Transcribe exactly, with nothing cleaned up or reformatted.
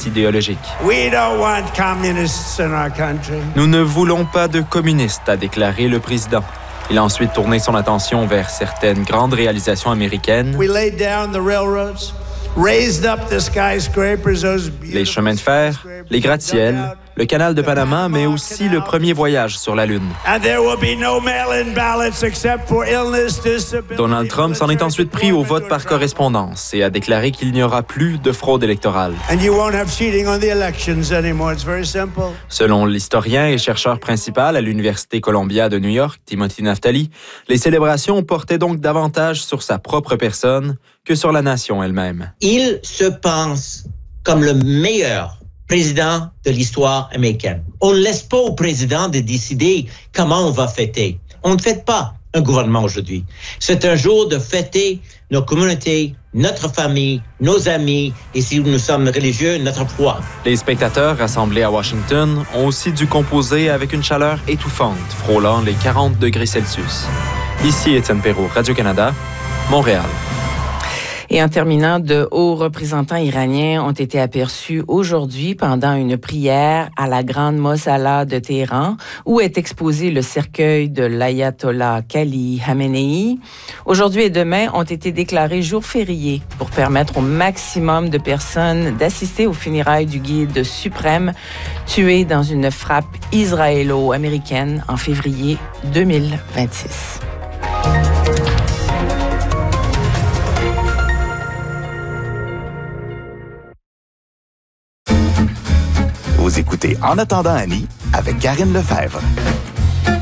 idéologique. We don't want communists in our country. Nous ne voulons pas de communistes, a déclaré le président. Il a ensuite tourné son attention vers certaines grandes réalisations américaines. We laid down the railroads, raised up the skyscrapers, those Les chemins de fer, les gratte-ciels, le canal de Panama, mais aussi le premier voyage sur la Lune. And there will be no mail-in ballots except for illness, disability. Donald Trump s'en est ensuite pris au vote par correspondance et a déclaré qu'il n'y aura plus de fraude électorale. And you won't have cheating on the elections anymore. It's very simple. Selon l'historien et chercheur principal à l'Université Columbia de New York, Timothy Naftali, les célébrations portaient donc davantage sur sa propre personne que sur la nation elle-même. Il se pense comme le meilleur président de l'histoire américaine. On ne laisse pas au président de décider comment on va fêter. On ne fête pas un gouvernement aujourd'hui. C'est un jour de fêter nos communautés, notre famille, nos amis et si nous sommes religieux, notre foi. Les spectateurs rassemblés à Washington ont aussi dû composer avec une chaleur étouffante, frôlant les quarante degrés Celsius. Ici Étienne Perrault, Radio-Canada, Montréal. Et en terminant, de hauts représentants iraniens ont été aperçus aujourd'hui pendant une prière à la Grande Mosala de Téhéran, où est exposé le cercueil de l'ayatollah Qali Khamenei. Aujourd'hui et demain ont été déclarés jours fériés pour permettre au maximum de personnes d'assister aux funérailles du guide suprême tué dans une frappe israélo-américaine en février deux mille vingt-six. Vous écoutez En attendant Annie avec Karine Lefebvre.